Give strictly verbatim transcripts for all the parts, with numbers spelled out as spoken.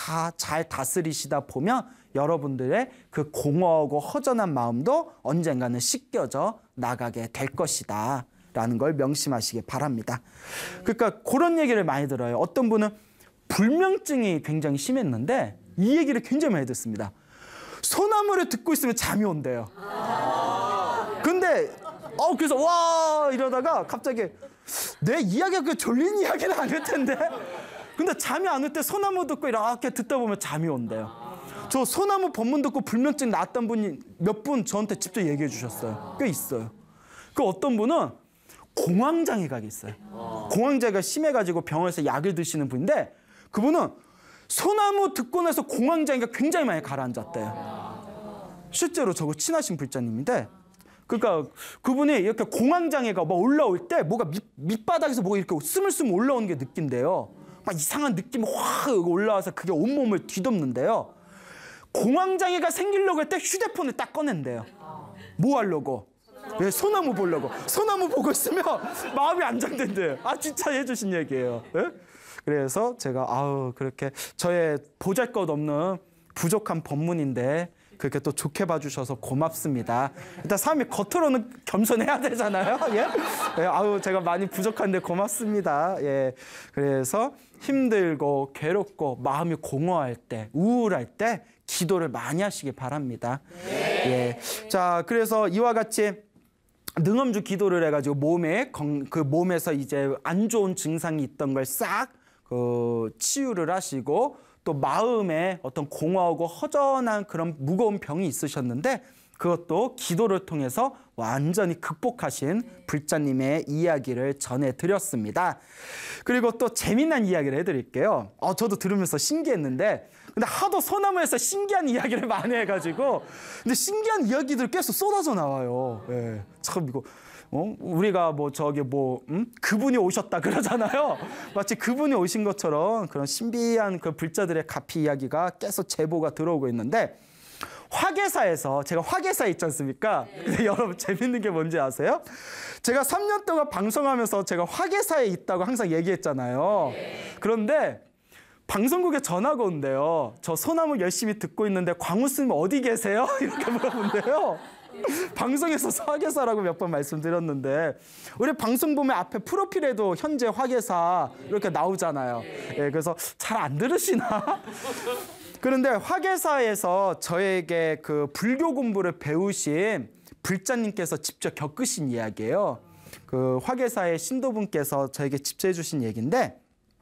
다 잘 다스리시다 보면 여러분들의 그 공허하고 허전한 마음도 언젠가는 씻겨져 나가게 될 것이다 라는 걸 명심하시기 바랍니다. 그러니까 그런 얘기를 많이 들어요. 어떤 분은 불면증이 굉장히 심했는데 이 얘기를 굉장히 많이 듣습니다. 소나무를 듣고 있으면 잠이 온대요. 근데 어 그래서 와 이러다가 갑자기 내 이야기가 그 졸린 이야기는 아닐 텐데 근데 잠이 안 올 때 소나무 듣고 이렇게 듣다 보면 잠이 온대요. 저 소나무 법문 듣고 불면증 나았던 분이 몇 분 저한테 직접 얘기해 주셨어요. 꽤 있어요. 그 어떤 분은 공황장애가 있어요. 공황장애가 심해가지고 병원에서 약을 드시는 분인데 그분은 소나무 듣고 나서 공황장애가 굉장히 많이 가라앉았대요. 실제로 저거 친하신 불자님인데 그러니까 그분이 이렇게 공황장애가 막 올라올 때 뭐가 밑, 밑바닥에서 뭐가 이렇게 스물스물 올라오는 게 느낀대요. 막 이상한 느낌이 확 올라와서 그게 온몸을 뒤덮는데요. 공황장애가 생기려고 할 때 휴대폰을 딱 꺼낸대요. 뭐 하려고? 네, 소나무 보려고. 소나무 보고 있으면 마음이 안정된대요. 아 진짜 해주신 얘기예요. 네? 그래서 제가 아우 그렇게 저의 보잘것없는 부족한 법문인데 그렇게 또 좋게 봐주셔서 고맙습니다. 일단 사람이 겉으로는 겸손해야 되잖아요. 예? 예, 아우 제가 많이 부족한데 고맙습니다. 예, 그래서 힘들고 괴롭고 마음이 공허할 때, 우울할 때 기도를 많이 하시기 바랍니다. 예, 자 그래서 이와 같이 능엄주 기도를 해가지고 몸에 그 몸에서 이제 안 좋은 증상이 있던 걸 싹 그 치유를 하시고. 또 마음에 어떤 공허하고 허전한 그런 무거운 병이 있으셨는데 그것도 기도를 통해서 완전히 극복하신 불자님의 이야기를 전해드렸습니다. 그리고 또 재미난 이야기를 해드릴게요. 어, 저도 들으면서 신기했는데 근데 하도 소나무에서 신기한 이야기를 많이 해가지고 근데 신기한 이야기들이 계속 쏟아져 나와요. 예, 참 이거 어? 우리가 뭐 저기 뭐 음? 그분이 오셨다 그러잖아요. 마치 그분이 오신 것처럼 그런 신비한 그 불자들의 가피 이야기가 계속 제보가 들어오고 있는데 화계사에서 제가 화계사에 있지 않습니까? 근데 여러분 재밌는 게 뭔지 아세요? 제가 삼 년 동안 방송하면서 제가 화계사에 있다고 항상 얘기했잖아요. 그런데 방송국에 전화가 온대요. 저 소나무 열심히 듣고 있는데 광우 스님 어디 계세요? 이렇게 물어본대요. 방송에서 화계사라고 몇 번 말씀드렸는데 우리 방송 보면 앞에 프로필에도 현재 화계사 이렇게 나오잖아요. 예, 그래서 잘 안 들으시나? 그런데 화계사에서 저에게 그 불교 공부를 배우신 불자님께서 직접 겪으신 이야기예요. 그 화계사의 신도분께서 저에게 직접 해주신 얘기인데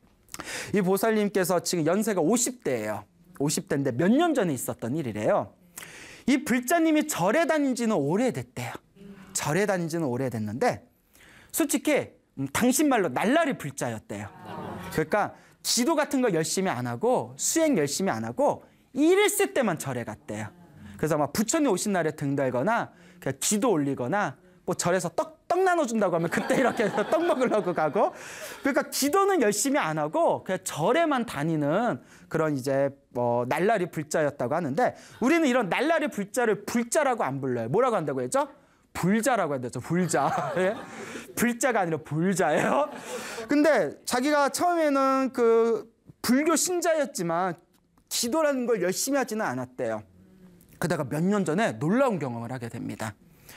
이 보살님께서 지금 연세가 오십 대예요. 오십 대인데 몇 년 전에 있었던 일이래요. 이 불자님이 절에 다닌 지는 오래됐대요. 절에 다닌 지는 오래됐는데 솔직히 음, 당신 말로 날라리 불자였대요. 그러니까 기도 같은 거 열심히 안 하고 수행 열심히 안 하고 일 있을 때만 절에 갔대요. 그래서 막 부처님 오신 날에 등 달거나 그냥 기도 올리거나 뭐 절에서 떡, 떡 나눠준다고 하면 그때 이렇게 떡 먹으려고 가고 그러니까 기도는 열심히 안 하고 그냥 절에만 다니는 그런 이제 뭐 날라리 불자였다고 하는데 우리는 이런 날라리 불자를 불자라고 안 불러요. 뭐라고 한다고 했죠? 불자라고 한다죠. 불자. 예? 불자가 아니라 불자예요. 근데 자기가 처음에는 그 불교 신자였지만 기도라는 걸 열심히 하지는 않았대요. 그러다가 몇 년 전에 놀라운 경험을 하게 됩니다.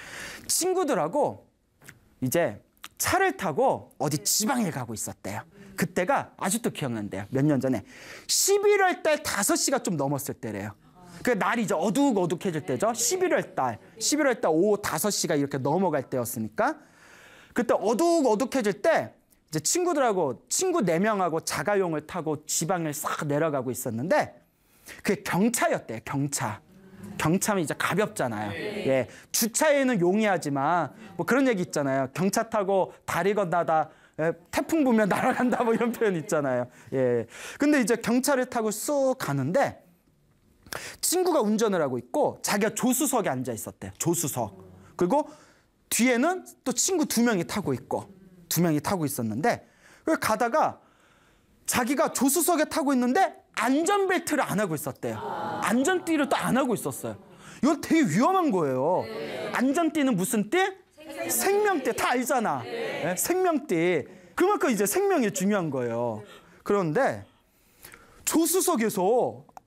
친구들하고 이제 차를 타고 어디 지방에 가고 있었대요. 그때가 아직도 기억난대요. 몇 년 전에 십일월 달 다섯 시가 좀 넘었을 때래요. 그 날이 이제 어둑어둑해질 때죠. 십일월 달 십일월 달 오후 다섯 시가 이렇게 넘어갈 때였으니까 그때 어둑어둑해질 때 이제 친구들하고 친구 네 명하고 자가용을 타고 지방을 싹 내려가고 있었는데 그게 경차였대요. 경차. 경차면 이제 가볍잖아요. 예, 주차에는 용이하지만 뭐 그런 얘기 있잖아요. 경차 타고 다리 건너다 예, 태풍 불면 날아간다 뭐 이런 표현 있잖아요. 예, 근데 이제 경차를 타고 쑥 가는데 친구가 운전을 하고 있고 자기가 조수석에 앉아 있었대요. 조수석. 그리고 뒤에는 또 친구 두 명이 타고 있고 두 명이 타고 있었는데 가다가 자기가 조수석에 타고 있는데 안전벨트를 안 하고 있었대요. 안전띠를 또 안 하고 있었어요. 이건 되게 위험한 거예요. 안전띠는 무슨 띠? 생명띠. 다 알잖아. 네? 생명띠. 그만큼 이제 생명이 중요한 거예요. 그런데 조수석에서